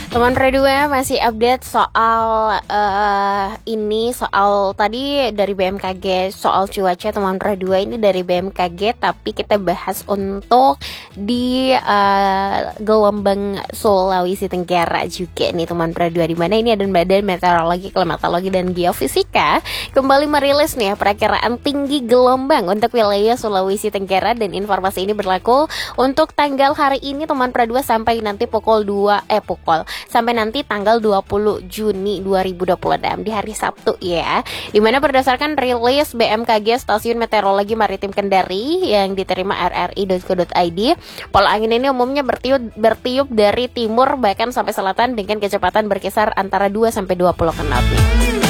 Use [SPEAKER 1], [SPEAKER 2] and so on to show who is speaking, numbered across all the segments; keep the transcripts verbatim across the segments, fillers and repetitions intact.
[SPEAKER 1] Teman Pradua masih update soal uh, ini soal tadi dari B M K G soal cuaca teman Pradua ini dari B M K G, tapi kita bahas untuk di uh, gelombang Sulawesi Tenggara juga nih teman Pradua, di mana ini ada Badan Meteorologi, Klimatologi dan Geofisika kembali merilis nih perakiraan tinggi gelombang untuk wilayah Sulawesi Tenggara, dan informasi ini berlaku untuk tanggal hari ini teman Pradua sampai nanti pukul dua eh pukul sampai nanti tanggal dua puluh Juni dua ribu dua puluh enam di hari Sabtu ya. Dimana berdasarkan rilis B M K G Stasiun Meteorologi Maritim Kendari yang diterima r r i dot co dot i d, pola angin ini umumnya bertiup bertiup dari timur bahkan sampai selatan dengan kecepatan berkisar antara dua sampai dua puluh knot nih.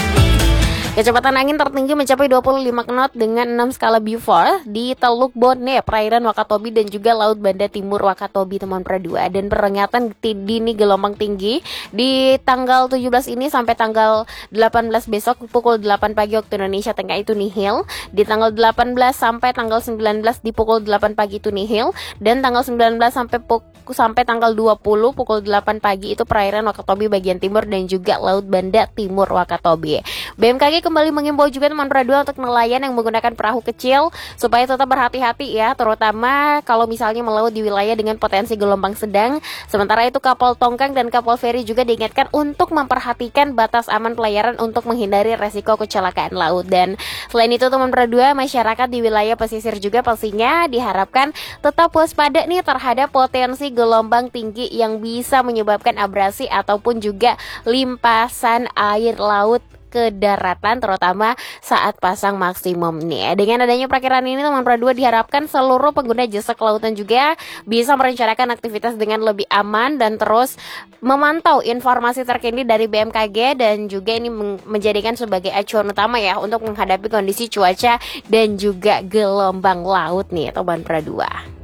[SPEAKER 1] Kecepatan angin tertinggi mencapai dua puluh lima knot dengan enam skala Beaufort di Teluk Bone, perairan Wakatobi dan juga Laut Banda Timur Wakatobi teman Pradua. Dan peringatan dini gelombang tinggi di tanggal tujuh belas ini sampai tanggal delapan belas besok pukul delapan pagi waktu Indonesia Tengah itu nihil. Di tanggal delapan belas sampai tanggal sembilan belas di pukul delapan pagi itu nihil, dan tanggal sembilan belas sampai pukul sampai tanggal dua puluh pukul delapan pagi itu perairan Wakatobi bagian timur dan juga Laut Banda Timur Wakatobi. B M K G kembali mengimbau juga teman Pradua untuk nelayan yang menggunakan perahu kecil supaya tetap berhati-hati ya, terutama kalau misalnya melaut di wilayah dengan potensi gelombang sedang. Sementara itu kapal tongkang dan kapal feri juga diingatkan untuk memperhatikan batas aman pelayaran untuk menghindari resiko kecelakaan laut. Dan selain itu teman Pradua, masyarakat di wilayah pesisir juga pastinya diharapkan tetap waspada nih terhadap potensi gelombang tinggi yang bisa menyebabkan abrasi ataupun juga limpasan air laut ke daratan, terutama saat pasang maksimum nih. Dengan adanya perakiraan ini teman Pradua diharapkan seluruh pengguna jasa kelautan juga bisa merencanakan aktivitas dengan lebih aman dan terus memantau informasi terkini dari B M K G, dan juga ini menjadikan sebagai acuan utama ya untuk menghadapi kondisi cuaca dan juga gelombang laut nih teman Pradua.